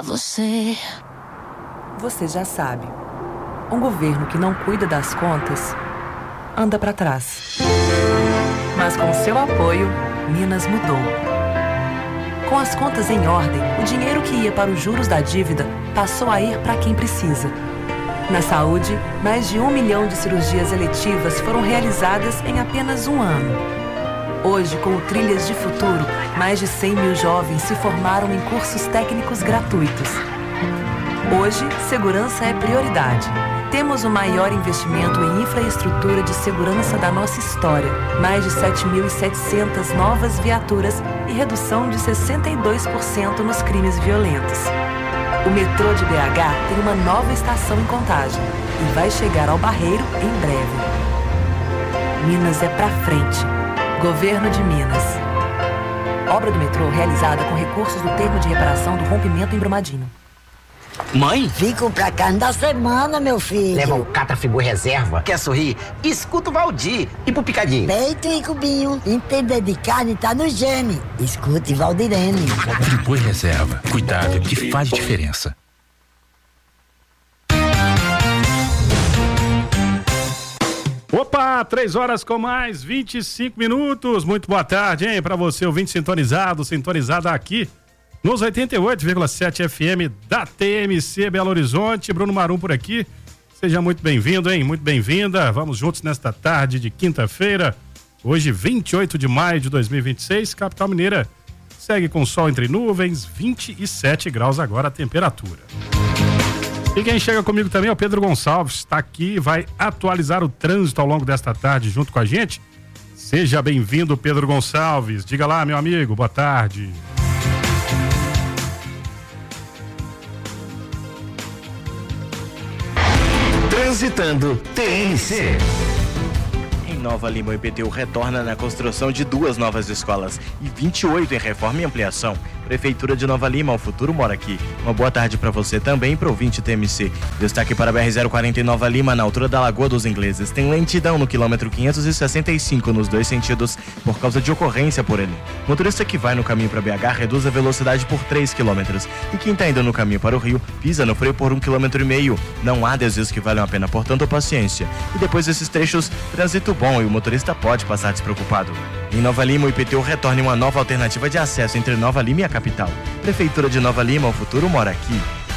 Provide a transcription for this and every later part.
pra você. Você já sabe, um governo que não cuida das contas anda pra trás. Mas com seu apoio, Minas mudou. Com as contas em ordem, o dinheiro que ia para os juros da dívida passou a ir para quem precisa. Na saúde, mais de 1 milhão de cirurgias eletivas foram realizadas em apenas um ano. Hoje, com o Trilhas de Futuro, mais de 100 mil jovens se formaram em cursos técnicos gratuitos. Hoje, segurança é prioridade. Temos o maior investimento em infraestrutura de segurança da nossa história. Mais de 7.700 novas viaturas e redução de 62% nos crimes violentos. O metrô de BH tem uma nova estação em Contagem e vai chegar ao Barreiro em breve. Minas é pra frente. Governo de Minas. Obra do metrô realizada com recursos do termo de reparação do rompimento em Brumadinho. Mãe? Fico pra carne da semana, meu filho. Leva o Catrafigu Reserva. Quer sorrir? Escuta o Valdir. E pro Picadinho? Peito e cubinho. Entender de carne tá no gene. Escute Valdirene. Catrafigu Reserva. Cuidado que faz diferença. Opa, 3 horas com mais 25 minutos. Muito boa tarde, hein? Pra você, ouvinte sintonizada aqui nos 88,7 FM da TMC Belo Horizonte. Bruno Marum por aqui. Seja muito bem-vindo, hein? Muito bem-vinda. Vamos juntos nesta tarde de quinta-feira. Hoje, 28 de maio de 2026. Capital Mineira segue com sol entre nuvens, 27 graus agora a temperatura. E quem chega comigo também é o Pedro Gonçalves. Está aqui e vai atualizar o trânsito ao longo desta tarde junto com a gente. Seja bem-vindo, Pedro Gonçalves. Diga lá, meu amigo. Boa tarde. Transitando TNC. Em Nova Lima, o IPTU retorna na construção de 2 novas escolas e 28 em reforma e ampliação. Prefeitura de Nova Lima, o futuro mora aqui. Uma boa tarde para você também, pro ouvinte TMC. Destaque para a BR-040 em Nova Lima, na altura da Lagoa dos Ingleses. Tem lentidão no quilômetro 565 nos 2 sentidos por causa de ocorrência por ali. Motorista que vai no caminho para BH reduz a velocidade por 3 quilômetros. E quem está indo no caminho para o Rio pisa no freio por 1,5 km. Não há desvios que valham a pena, portanto, paciência. E depois desses trechos, trânsito bom e o motorista pode passar despreocupado. Em Nova Lima, o IPTU retorna em uma nova alternativa de acesso entre Nova Lima e a capital. Prefeitura de Nova Lima, o futuro mora aqui.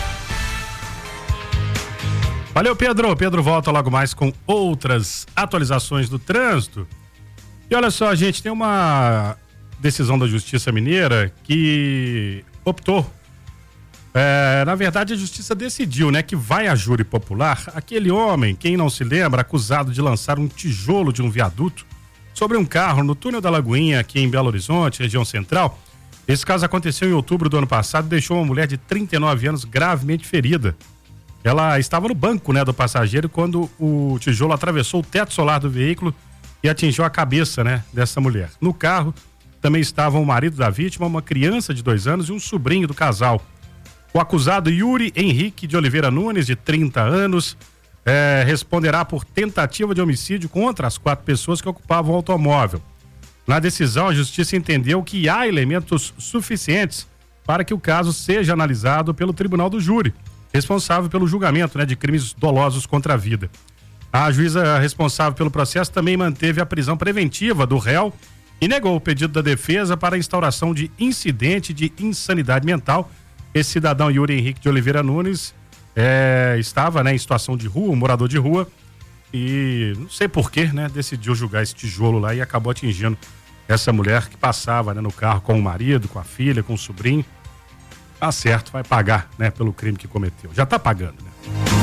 Valeu, Pedro. O Pedro volta logo mais com outras atualizações do trânsito. E olha só, gente, tem uma decisão da Justiça Mineira que optou. Na verdade, a Justiça decidiu, né, que vai a júri popular aquele homem, quem não se lembra, acusado de lançar um tijolo de um viaduto sobre um carro no túnel da Lagoinha, aqui em Belo Horizonte, região central. Esse caso aconteceu em outubro do ano passado e deixou uma mulher de 39 anos gravemente ferida. Ela estava no banco, né, do passageiro quando o tijolo atravessou o teto solar do veículo e atingiu a cabeça, né, dessa mulher. No carro também estavam o marido da vítima, uma criança de 2 anos e um sobrinho do casal. O acusado Yuri Henrique de Oliveira Nunes, de 30 anos, responderá por tentativa de homicídio contra as 4 pessoas que ocupavam o automóvel. Na decisão, a Justiça entendeu que há elementos suficientes para que o caso seja analisado pelo Tribunal do Júri, responsável pelo julgamento, né, de crimes dolosos contra a vida. A juíza responsável pelo processo também manteve a prisão preventiva do réu e negou o pedido da defesa para a instauração de incidente de insanidade mental. Esse cidadão Yuri Henrique de Oliveira Nunes estava, né, em situação de rua, um morador de rua, e não sei porquê, né, decidiu julgar esse tijolo lá e acabou atingindo essa mulher que passava, né, no carro com o marido, com a filha, com o sobrinho. Tá certo, vai pagar, né, pelo crime que cometeu. Já tá pagando, né?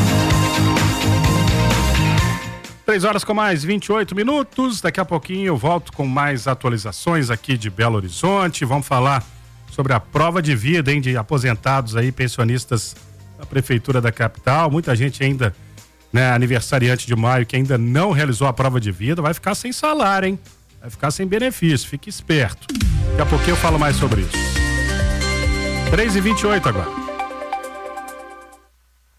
3 horas com mais 28 minutos. Daqui a pouquinho eu volto com mais atualizações aqui de Belo Horizonte. Vamos falar sobre a prova de vida, hein, de aposentados aí, pensionistas da Prefeitura da capital. Muita gente ainda, né, aniversariante de maio, que ainda não realizou a prova de vida, vai ficar sem salário, hein? Vai ficar sem benefício, fique esperto. Daqui a pouquinho eu falo mais sobre isso. 3h28 agora.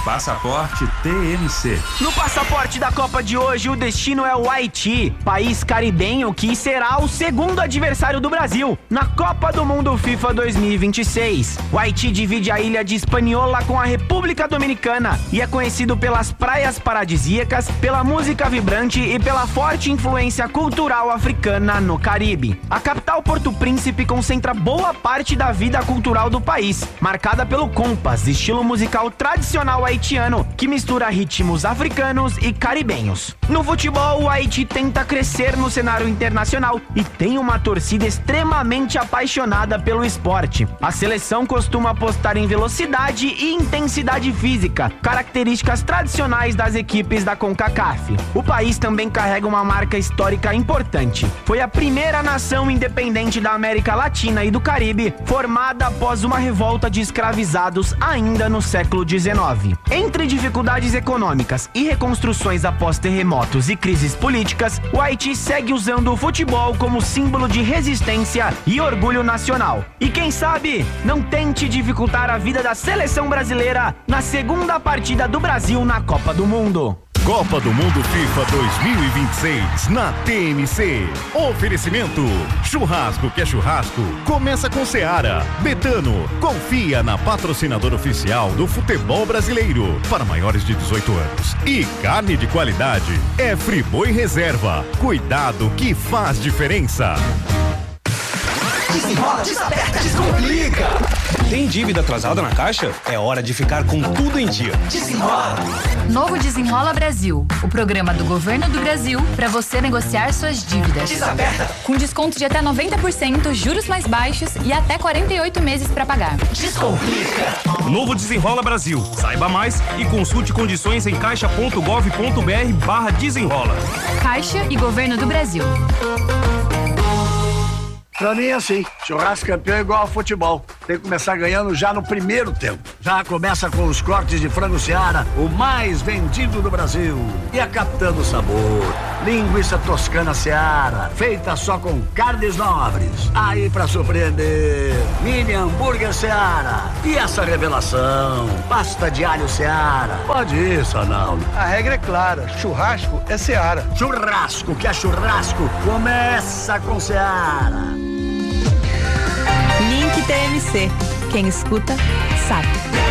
Passaporte TNC. No passaporte da Copa de hoje, o destino é o Haiti, país caribenho que será o segundo adversário do Brasil na Copa do Mundo FIFA 2026. O Haiti divide a ilha de Hispaniola com a República Dominicana e é conhecido pelas praias paradisíacas, pela música vibrante e pela forte influência cultural africana no Caribe. A capital Porto Príncipe concentra boa parte da vida cultural do país, marcada pelo compas, estilo musical tradicional haitiano que mistura ritmos africanos e caribenhos. No futebol, o Haiti tenta crescer no cenário internacional e tem uma torcida extremamente apaixonada pelo esporte. A seleção costuma apostar em velocidade e intensidade física, características tradicionais das equipes da CONCACAF. O país também carrega uma marca histórica importante. Foi a primeira nação independente da América Latina e do Caribe, formada após uma revolta de escravizados ainda no século XIX. Entre dificuldades econômicas e reconstruções após terremotos e crises políticas, o Haiti segue usando o futebol como símbolo de resistência e orgulho nacional. E quem sabe, não tente dificultar a vida da seleção brasileira na segunda partida do Brasil na Copa do Mundo. Copa do Mundo FIFA 2026 na TNC. Oferecimento: churrasco que é churrasco, começa com Seara. Betano, confia na patrocinadora oficial do futebol brasileiro para maiores de 18 anos. E carne de qualidade é Friboi Reserva. Cuidado que faz diferença. Desenrola, desaperta, descomplica. Tem dívida atrasada na Caixa? É hora de ficar com tudo em dia. Desenrola. Novo Desenrola Brasil, o programa do Governo do Brasil para você negociar suas dívidas. Desaperta. Com desconto de até 90%, juros mais baixos e até 48 meses para pagar. Descomplica. Novo Desenrola Brasil. Saiba mais e consulte condições em caixa.gov.br/desenrola. Caixa e Governo do Brasil. Pra mim é assim, churrasco campeão é igual ao futebol. Tem que começar ganhando já no primeiro tempo. Já começa com os cortes de frango Seara, o mais vendido do Brasil. E a capitã do sabor, linguiça toscana Seara, feita só com carnes nobres. Aí pra surpreender, mini hambúrguer Seara. E essa revelação, pasta de alho Seara. Pode ir, Sanaldo. A regra é clara, churrasco é Seara. Churrasco que é churrasco, começa com Seara. Link TMC. Quem escuta, sabe.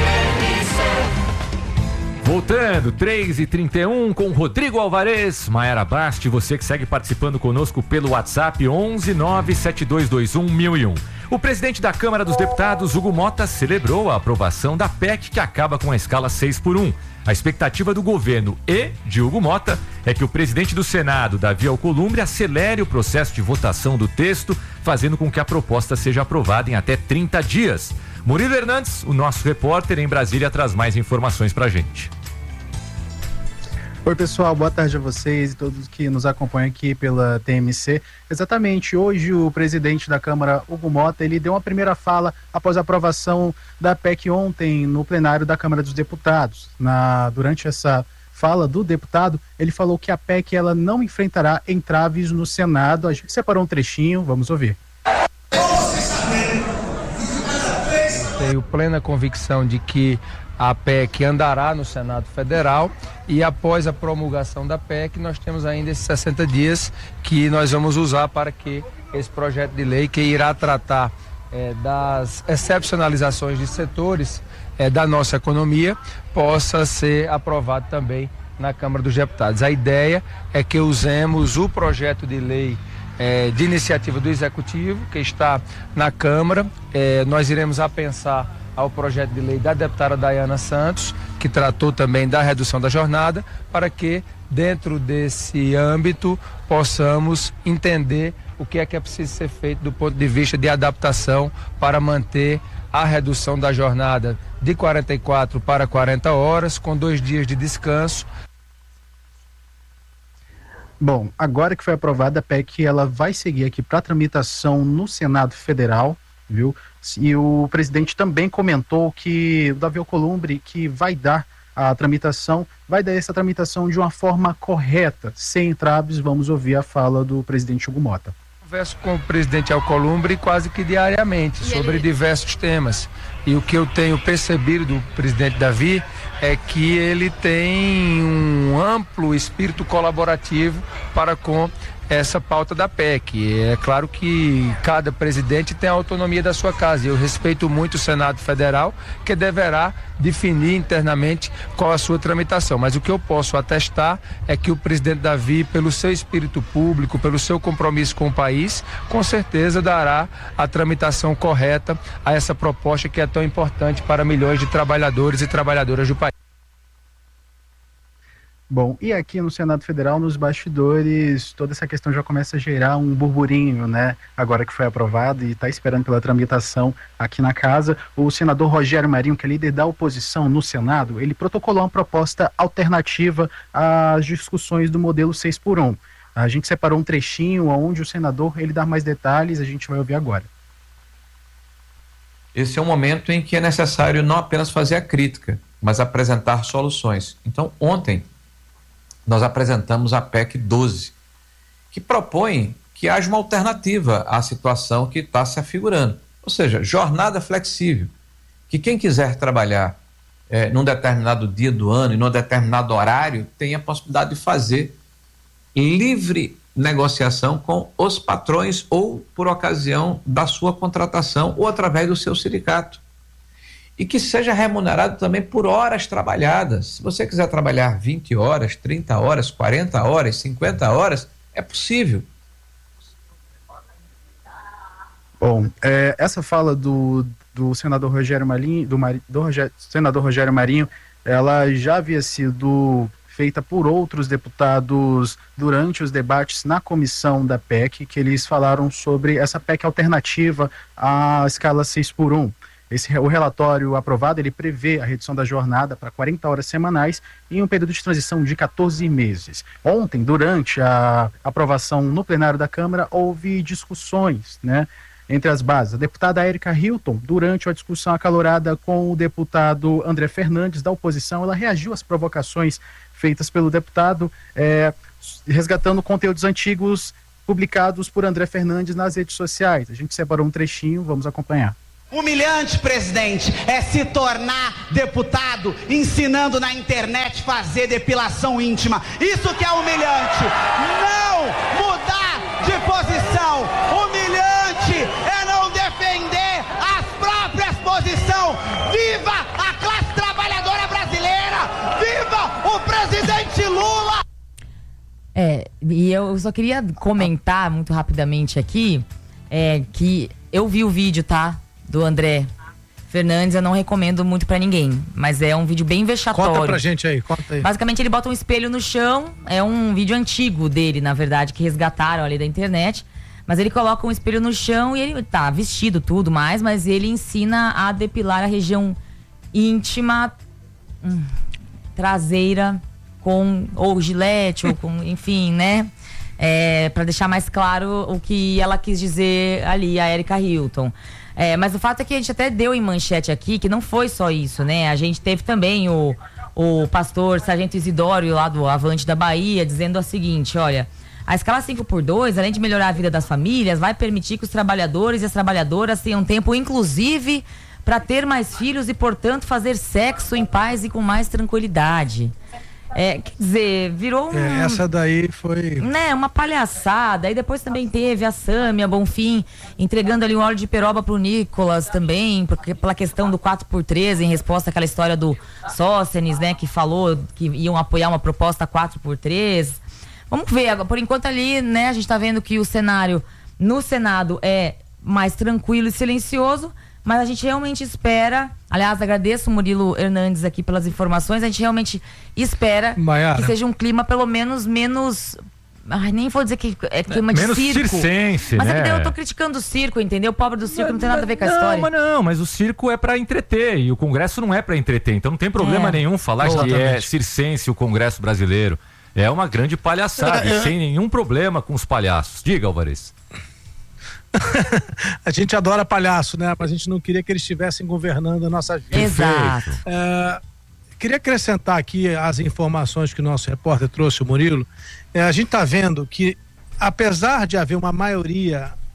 Voltando, 3h31 com Rodrigo Alvarez, Maiara Basti, você que segue participando conosco pelo WhatsApp 11-97221-1001. O presidente da Câmara dos Deputados, Hugo Mota, celebrou a aprovação da PEC que acaba com a escala 6x1. A expectativa do governo e de Hugo Mota é que o presidente do Senado, Davi Alcolumbre, acelere o processo de votação do texto, fazendo com que a proposta seja aprovada em até 30 dias. Murilo Hernandes, o nosso repórter em Brasília, traz mais informações pra gente. Oi pessoal, boa tarde a vocês e todos que nos acompanham aqui pela TMC. Exatamente, hoje o presidente da Câmara, Hugo Mota, ele deu uma primeira fala após a aprovação da PEC ontem no plenário da Câmara dos Deputados. Durante essa fala do deputado, ele falou que a PEC ela não enfrentará entraves no Senado. A gente separou um trechinho, vamos ouvir. Tenho plena convicção de que a PEC andará no Senado Federal e após a promulgação da PEC nós temos ainda esses 60 dias que nós vamos usar para que esse projeto de lei que irá tratar das excepcionalizações de setores da nossa economia possa ser aprovado também na Câmara dos Deputados. A ideia é que usemos o projeto de lei de iniciativa do Executivo que está na Câmara, nós iremos apensar ao projeto de lei da deputada Dayana Santos, que tratou também da redução da jornada, para que dentro desse âmbito possamos entender o que é preciso ser feito do ponto de vista de adaptação para manter a redução da jornada de 44 para 40 horas, com 2 dias de descanso. Bom, agora que foi aprovada a PEC, ela vai seguir aqui para tramitação no Senado Federal, viu? E o presidente também comentou que o Davi Alcolumbre que vai dar essa tramitação de uma forma correta, sem entraves. Vamos ouvir a fala do presidente Hugo Mota. Converso com o presidente Alcolumbre quase que diariamente sobre diversos temas. E o que eu tenho percebido do presidente Davi é que ele tem um amplo espírito colaborativo para com essa pauta da PEC. É claro que cada presidente tem a autonomia da sua casa. Eu respeito muito o Senado Federal, que deverá definir internamente qual a sua tramitação. Mas o que eu posso atestar é que o presidente Davi, pelo seu espírito público, pelo seu compromisso com o país, com certeza dará a tramitação correta a essa proposta que é tão importante para milhões de trabalhadores e trabalhadoras do país. Bom, e aqui no Senado Federal, nos bastidores, toda essa questão já começa a gerar um burburinho, né? Agora que foi aprovado e está esperando pela tramitação aqui na casa, o senador Rogério Marinho, que é líder da oposição no Senado, ele protocolou uma proposta alternativa às discussões do modelo 6x1. A gente separou um trechinho onde o senador, ele dá mais detalhes, a gente vai ouvir agora. Esse é um momento em que é necessário não apenas fazer a crítica, mas apresentar soluções. Então, ontem, nós apresentamos a PEC 12, que propõe que haja uma alternativa à situação que está se afigurando. Ou seja, jornada flexível, que quem quiser trabalhar num determinado dia do ano e num determinado horário, tenha a possibilidade de fazer livre negociação com os patrões ou por ocasião da sua contratação ou através do seu sindicato. E que seja remunerado também por horas trabalhadas. Se você quiser trabalhar 20 horas, 30 horas, 40 horas, 50 horas, é possível. Bom, essa fala do senador Rogério Marinho, senador Rogério Marinho, ela já havia sido feita por outros deputados durante os debates na comissão da PEC, que eles falaram sobre essa PEC alternativa à escala 6x1. O relatório aprovado, ele prevê a redução da jornada para 40 horas semanais em um período de transição de 14 meses. Ontem, durante a aprovação no plenário da Câmara, houve discussões, né, entre as bases. A deputada Érica Hilton, durante a discussão acalorada com o deputado André Fernandes, da oposição, ela reagiu às provocações feitas pelo deputado, resgatando conteúdos antigos publicados por André Fernandes nas redes sociais. A gente separou um trechinho, vamos acompanhar. Humilhante, presidente, é se tornar deputado ensinando na internet fazer depilação íntima. Isso que é humilhante. Não mudar de posição. Humilhante é não defender as próprias posições. Viva a classe trabalhadora brasileira! Viva o presidente Lula! E eu só queria comentar muito rapidamente aqui, que eu vi o vídeo, tá? Do André Fernandes, eu não recomendo muito pra ninguém, mas é um vídeo bem vexatório. Conta pra gente aí, conta aí. Basicamente ele bota um espelho no chão, é um vídeo antigo dele, na verdade, que resgataram ali da internet, mas ele coloca um espelho no chão e ele tá vestido tudo mais, mas ele ensina a depilar a região íntima, traseira, com ou gilete, ou com, enfim, né? Pra deixar mais claro o que ela quis dizer ali, a Érica Hilton. Mas o fato é que a gente até deu em manchete aqui que não foi só isso, né? A gente teve também o pastor Sargento Isidório lá do Avante da Bahia dizendo o seguinte, olha, a escala 5x2, além de melhorar a vida das famílias, vai permitir que os trabalhadores e as trabalhadoras tenham tempo, inclusive, para ter mais filhos e, portanto, fazer sexo em paz e com mais tranquilidade. Quer dizer, virou essa daí foi... Né, uma palhaçada. Aí depois também teve a Sâmia Bonfim entregando ali um óleo de peroba pro Nicolas também, porque, pela questão do 4x3, em resposta àquela história do Sóstenes, né, que falou que iam apoiar uma proposta 4x3. Vamos ver, por enquanto ali, né, a gente tá vendo que o cenário no Senado é mais tranquilo e silencioso, mas a gente realmente espera, aliás, agradeço o Murilo Hernandes aqui pelas informações, a gente realmente espera Maiara, que seja um clima pelo menos menos... nem vou dizer que é clima de menos circo. Circense, mas né? é que daí eu tô criticando o circo, entendeu? O pobre do circo não tem nada a ver com a história. Mas o circo é pra entreter e o Congresso não é pra entreter, então não tem problema nenhum falar que é circense o Congresso brasileiro. É uma grande palhaçada, e sem nenhum problema com os palhaços. Diga, Alvarez. A gente adora palhaço, né? Mas a gente não queria que eles estivessem governando a nossa vida. Exato. Queria acrescentar aqui as informações que o nosso repórter trouxe, o Murilo. A gente está vendo que, apesar de haver uma maioria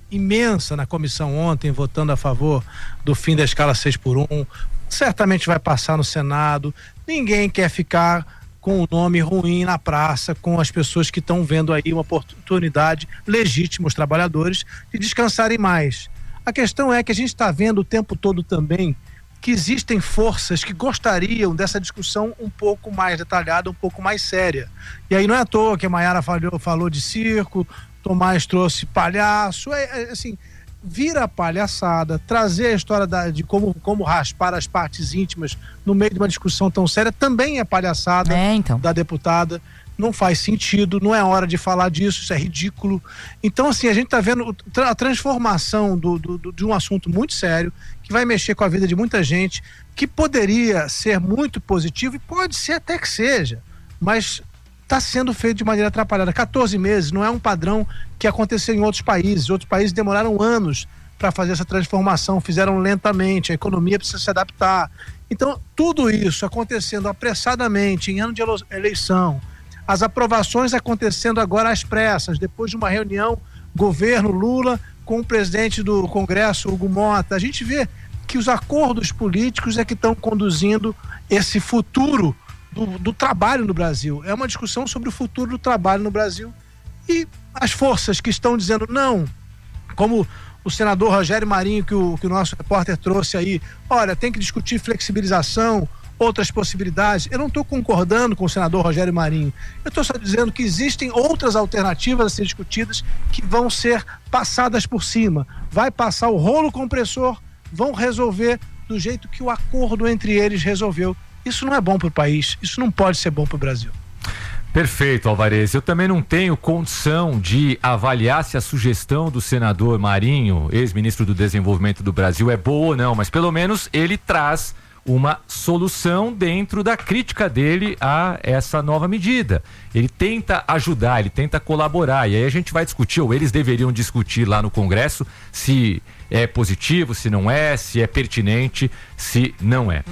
imensa na comissão ontem, votando a favor do fim da escala 6x1. Certamente vai passar no Senado. Ninguém quer ficar com o nome ruim na praça, com as pessoas que estão vendo aí uma oportunidade legítima, os trabalhadores, de descansarem mais. A questão é que a gente está vendo o tempo todo também que existem forças que gostariam dessa discussão um pouco mais detalhada, um pouco mais séria. E aí não é à toa que a Maiara falou de circo, Tomás trouxe palhaço, assim, vira palhaçada, trazer a história de como raspar as partes íntimas no meio de uma discussão tão séria também é palhaçada da deputada. Não faz sentido, não é hora de falar disso, isso é ridículo. Então, assim, a gente está vendo a transformação de um assunto muito sério, que vai mexer com a vida de muita gente, que poderia ser muito positivo, e pode ser até que seja, mas está sendo feito de maneira atrapalhada. 14 meses não é um padrão que aconteceu em outros países. Outros países demoraram anos para fazer essa transformação, fizeram lentamente, a economia precisa se adaptar. Então, tudo isso acontecendo apressadamente, em ano de eleição, as aprovações acontecendo agora às pressas, depois de uma reunião, governo Lula com o presidente do Congresso, Hugo Mota. A gente vê que os acordos políticos é que estão conduzindo esse futuro do trabalho no Brasil. É uma discussão sobre o futuro do trabalho no Brasil. E as forças que estão dizendo não, como o senador Rogério Marinho, que o nosso repórter trouxe aí, olha, tem que discutir flexibilização, outras possibilidades. Eu não estou concordando com o senador Rogério Marinho. Eu estou só dizendo que existem outras alternativas a ser discutidas que vão ser passadas por cima. Vai passar o rolo compressor, vão resolver do jeito que o acordo entre eles resolveu. Isso não é bom para o país, isso não pode ser bom para o Brasil. Perfeito, Alvarez. Eu também não tenho condição de avaliar se a sugestão do senador Marinho, ex-ministro do Desenvolvimento do Brasil, é boa ou não, mas pelo menos ele traz uma solução dentro da crítica dele a essa nova medida. Ele tenta ajudar, ele tenta colaborar, e aí a gente vai discutir, ou eles deveriam discutir lá no Congresso, se é positivo, se não é, se é pertinente, se não é.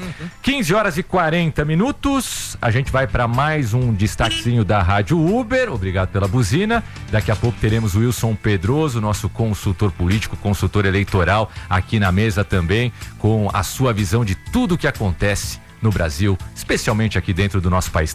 15h40, a gente vai para mais um destaquezinho da Rádio Uber. Obrigado pela buzina. Daqui a pouco teremos o Wilson Pedroso, nosso consultor político, consultor eleitoral, aqui na mesa também, com a sua visão de tudo que acontece no Brasil, especialmente aqui dentro do nosso país.